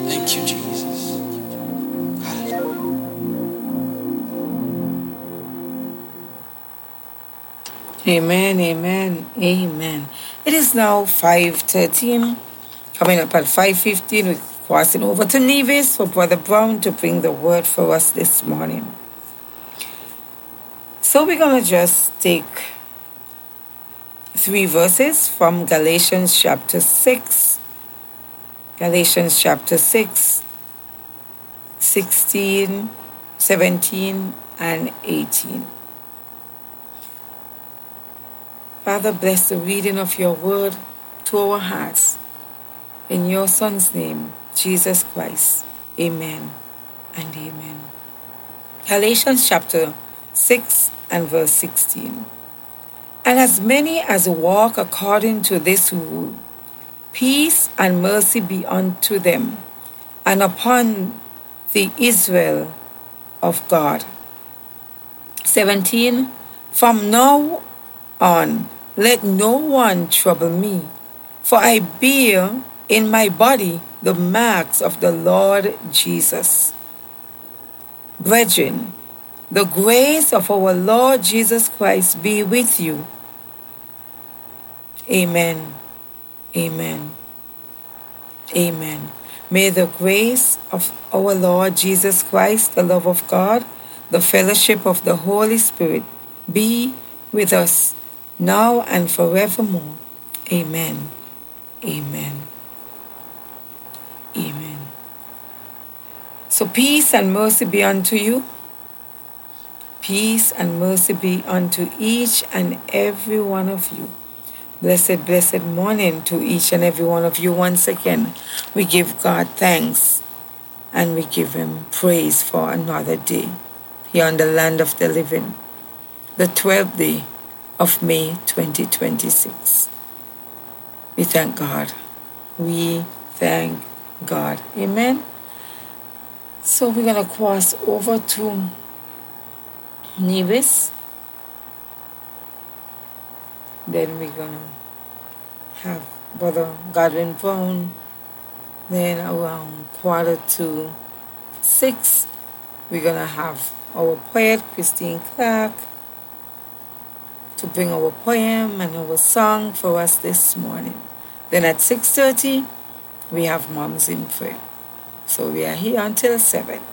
Thank you, Jesus. Hallelujah. Amen, amen, amen. It is now 5:13. Coming up at 5:15, we're crossing over to Nevis for Brother Brown to bring the word for us this morning. So we're going to just take 3 verses from Galatians chapter 6. Galatians chapter 6, 16, 17, and 18. Father, bless the reading of your word to our hearts. In your Son's name, Jesus Christ. Amen and amen. Galatians chapter 6 and verse 16. And as many as walk according to this rule, peace and mercy be unto them, and upon the Israel of God. 17. From now on, let no one trouble me, for I bear in my body the marks of the Lord Jesus. Brethren, the grace of our Lord Jesus Christ be with you. Amen. Amen. Amen. May the grace of our Lord Jesus Christ, the love of God, the fellowship of the Holy Spirit be with us now and forevermore. Amen. Amen. Amen. So peace and mercy be unto you. Peace and mercy be unto each and every one of you. Blessed, blessed morning to each and every one of you once again. We give God thanks and we give him praise for another day here on the land of the living, the 12th day of May 2026. We thank God. We thank God. Amen. So we're going to cross over to Nevis. Then we're going to have Brother Godwin Brown. Then around 5:45, we're going to have our poet, Christine Clark, to bring our poem and our song for us this morning. Then at 6:30, we have Moms in Prayer. So we are here until 7.